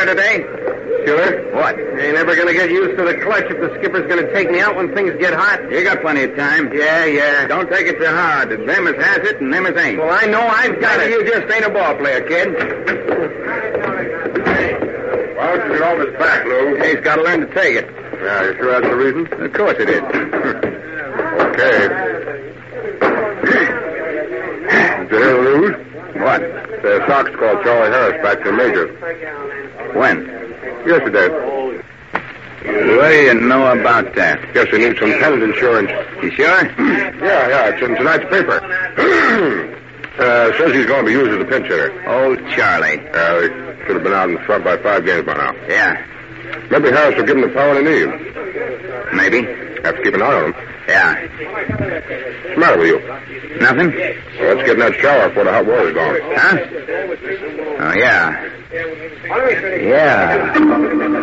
better today? Sure. What? Ain't never gonna get used to the clutch if the skipper's gonna take me out when things get hot. You got plenty of time. Yeah. Don't take it too hard. There's them as has it and them as ain't. Well, I know I've got Maybe it. you just ain't a ball player, kid. Why don't you get off his back, Lou? He's got to learn to take it. Yeah, you sure that's the reason? Of course it is. Okay. Did you hear the news? What? The Sox called Charlie Harris back to the major. When? Yesterday. What do you know about that? Guess he needs some tenant insurance. You sure? Yeah, it's in tonight's paper. Says he's going to be used as a pinch hitter. Oh, Charlie. He should have been out in front by 5 games by now. Yeah, Maybe Harris will give him the power they need. maybe. Have to keep an eye on him. Yeah. What's the matter with you? Nothing? Well, let's get in that shower before the hot water's gone. Huh? Oh, yeah. Yeah.